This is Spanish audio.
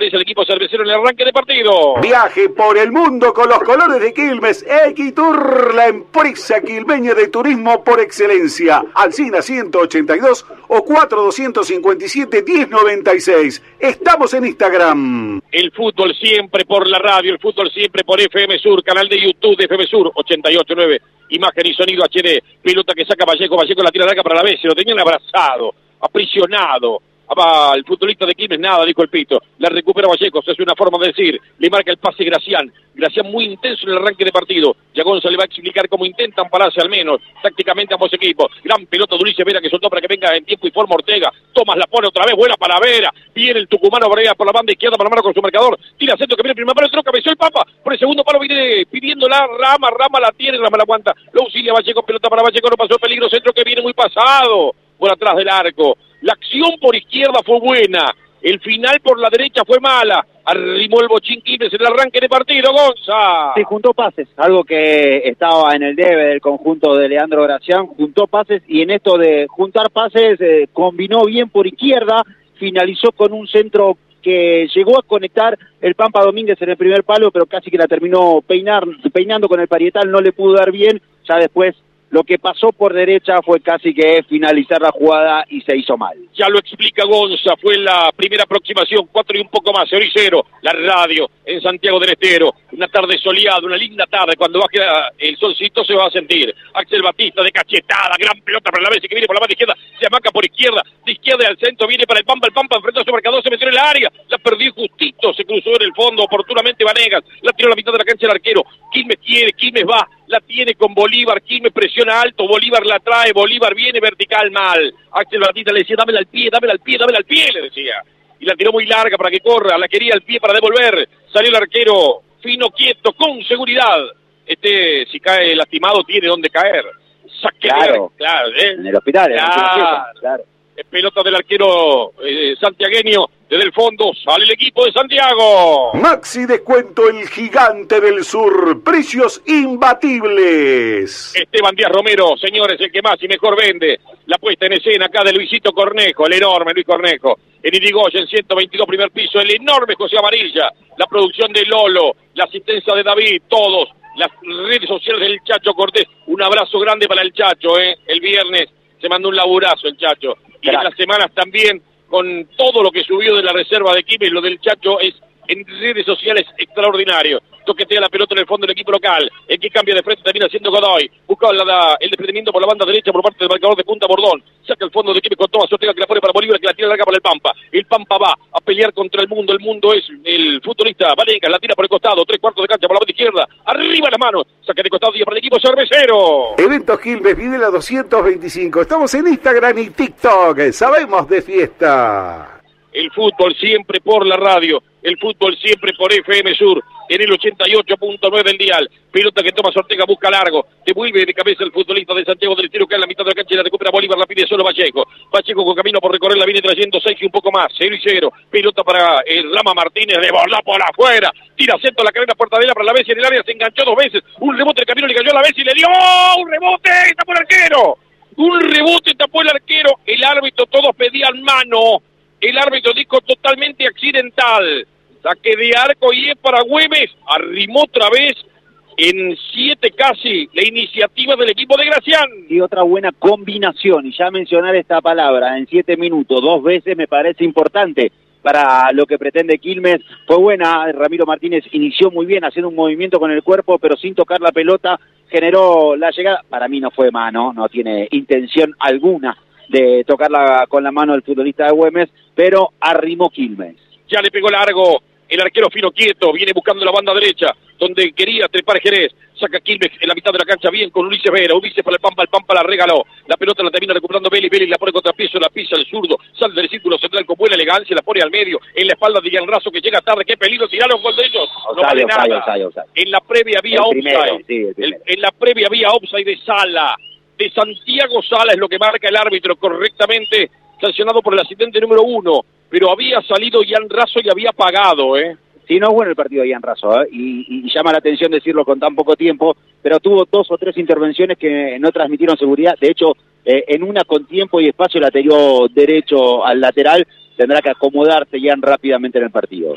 favorece al equipo cervecero en el arranque de partido. Viaje por el mundo con los colores de Quilmes. Equitur, la empresa quilmeña de turismo por excelencia. Alsina 182 o 4257-1096. Estamos en Instagram. El fútbol siempre por la radio, el fútbol siempre por FM Sur, canal de YouTube de FM Sur 88.9. Imagen y sonido HD. Pelota que saca Vallejo la tira larga para la vez. Se lo tenían abrazado, aprisionado. El futbolista de Quilmes, nada, dijo el Pito. La recupera Vallejo, es una forma de decir. Le marca el pase Gracián muy intenso en el arranque de partido. Ya González va a explicar cómo intentan pararse al menos, tácticamente ambos equipos. Gran pelota de Ulises Vera que soltó para que venga en tiempo y forma Ortega. Tomás la pone otra vez, buena para Vera. Viene el tucumano Brea por la banda izquierda para la mano con su marcador. Tira centro que viene el primer palo, entró, cabeció el Papa. Por el segundo palo viene pidiendo la Rama la tiene, Rama la aguanta. Lo auxilia Vallejo, pelota para Vallejo, no pasó el peligro, centro que viene muy pasado. Por atrás del arco. La acción por izquierda fue buena. El final por la derecha fue mala. Arrimó el Bochín Quilmes en el arranque de partido, Gonza. Sí, juntó pases, algo que estaba en el debe del conjunto de Leandro Gracián. Juntó pases y en esto de juntar pases combinó bien por izquierda. Finalizó con un centro que llegó a conectar el Pampa Domínguez en el primer palo, pero casi que la terminó peinando con el parietal, no le pudo dar bien. Ya después lo que pasó por derecha fue casi que finalizar la jugada y se hizo mal. Ya lo explica Gonza, fue la primera aproximación, 4 y un poco más, 0-0, la radio en Santiago del Estero, una tarde soleada, una linda tarde, cuando baje el solcito se va a sentir. Axel Batista de cachetada, gran pelota para la vez que viene por la banda izquierda, se amaca por izquierda, de izquierda al centro, viene para el Pampa enfrentó a su marcador, se metió en el área, la perdió justito, se cruzó en el fondo, oportunamente Vanegas, la tiró a la mitad de la cancha el arquero, Quilmes quiere, Quilmes va, la tiene con Bolívar, Quilmes presiona alto, Bolívar la trae, Bolívar viene vertical mal. Axel Batista le decía, dámela al pie, le decía. Y la tiró muy larga para que corra, la quería al pie para devolver. Salió el arquero, fino, quieto, con seguridad. Si cae lastimado, tiene donde caer. Claro, en el hospital. Claro. Pelota del arquero santiagueño. Desde el fondo sale el equipo de Santiago. Maxi Descuento, el gigante del sur. Precios imbatibles. Esteban Díaz Romero, señores, el que más y mejor vende. La puesta en escena acá de Luisito Cornejo, el enorme Luis Cornejo. En Irigoyen, 122, primer piso, el enorme José Amarilla. La producción de Lolo, la asistencia de David, todos. Las redes sociales del Chacho Cortés. Un abrazo grande para el Chacho, El viernes se mandó un laburazo el Chacho. Y en las semanas también, con todo lo que subió de la reserva de Quilmes, lo del Chacho es en redes sociales extraordinario. Toquetea la pelota en el fondo del equipo local. El que cambia de frente termina siendo Godoy. Busca el desprendimiento por la banda derecha por parte del marcador de punta Bordón. Saca el fondo de Quilmes con Tomás Ortega que la pone para Bolívar, que la tira larga para el Pampa. El Pampa va a pelear contra el mundo. El mundo es el futbolista Vanegas, la tira por el costado. 3/4 de cancha por la banda izquierda. Arriba la mano. Saca de costado 10 para el equipo cervecero. Eventos Quilmes, Videla 225. Estamos en Instagram y TikTok. Sabemos de fiesta. El fútbol siempre por la radio, el fútbol siempre por FM Sur, en el 88.9 del dial. Pelota que Tomás Ortega busca largo, devuelve de cabeza el futbolista de Santiago del Estero, que en la mitad de la cancha y la recupera Bolívar, la pide solo Vallejo. Vallejo con camino por recorrer, la viene trayendo 6 y un poco más, 0-0. Pelota para el Rama Martínez, de bola por afuera, tira centro la carrera Portadela para la vez y en el área se enganchó 2 veces. Un rebote, el camino le cayó a la vez y le dio un rebote, y tapó el arquero. Un rebote, tapó el arquero. El árbitro, todos pedían mano. El árbitro dijo totalmente accidental. Saque de arco y es para Güemes. Arrimó otra vez en 7 casi la iniciativa del equipo de Gracián. Y otra buena combinación. Y ya mencionar esta palabra en 7 minutos, 2 veces me parece importante para lo que pretende Quilmes. Fue buena. Ramiro Martínez inició muy bien haciendo un movimiento con el cuerpo, pero sin tocar la pelota. Generó la llegada. Para mí no fue mano. No tiene intención alguna de tocarla con la mano el futbolista de Güemes, pero arrimó Quilmes. Ya le pegó largo el arquero fino quieto, viene buscando la banda derecha, donde quería trepar Jerez, saca Quilmes en la mitad de la cancha, bien con Ulises Vera, Ulises para el Pampa la regaló, la pelota la termina recuperando Vélez la pone contrapiso, la pisa el zurdo, sale del círculo central con buena elegancia, la pone al medio, en la espalda de Gianrazo que llega tarde, qué peligro, tiraron gol de ellos, no vale nada. En la previa había offside, en la previa había offside de Sala, de Santiago Sala es lo que marca el árbitro correctamente, sancionado por el asistente número 1, pero había salido Gianrazo y había pagado, Sí, no es bueno el partido de Gianrazo, y llama la atención decirlo con tan poco tiempo, pero tuvo 2 o 3 intervenciones que no transmitieron seguridad. De hecho, en una con tiempo y espacio la tiró derecho al lateral, tendrá que acomodarse Gian rápidamente en el partido.